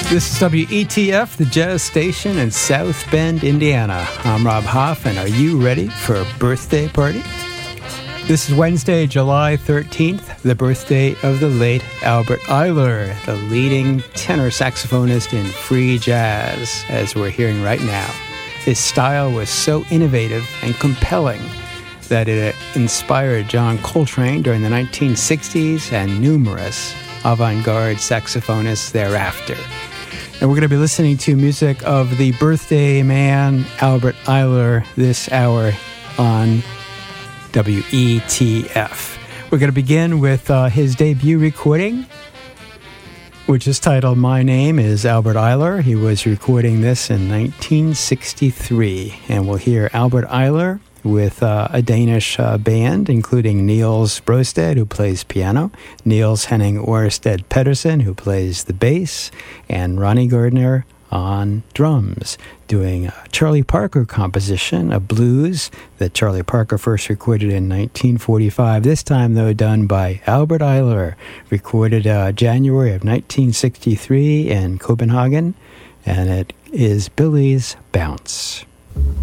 This is WETF, the jazz station in South Bend, Indiana. I'm Rob Hoff, and are you ready for a birthday party? This is Wednesday, July 13th, the birthday of the late Albert Ayler, the leading tenor saxophonist in free jazz, as we're hearing right now. His style was so innovative and compelling that it inspired John Coltrane during the 1960s and numerous avant-garde saxophonists thereafter. And we're going to be listening to music of the birthday man, Albert Ayler, this hour on WETF. We're going to begin with his debut recording, which is titled My Name is Albert Ayler. He was recording this in 1963. And we'll hear Albert Ayler with a Danish band, including Niels Brosted, who plays piano, Niels Henning Orsted Pedersen, who plays the bass, and Ronnie Gardner on drums, doing a Charlie Parker composition, a blues that Charlie Parker first recorded in 1945, this time, though, done by Albert Ayler, recorded January of 1963 in Copenhagen, and it is Billy's Bounce.